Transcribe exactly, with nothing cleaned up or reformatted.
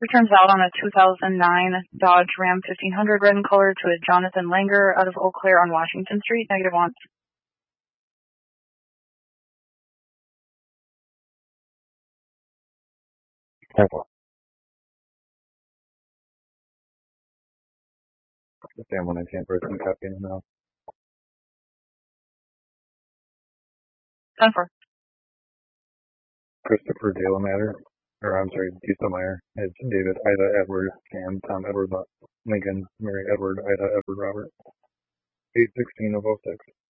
Returns out on a two thousand nine Dodge Ram fifteen hundred red in color to a Jonathan Langer out of Eau Claire on Washington Street. Negative wants. ten four. The Sam one nineteen person copying now. ten four. Christopher Dalematter, or I'm sorry, Dieselmeyer. It's David, Ida, Edward, Sam, Tom, Edward, Lincoln, Mary, Edward, Ida, Edward, Robert. eight sixteen of oh six.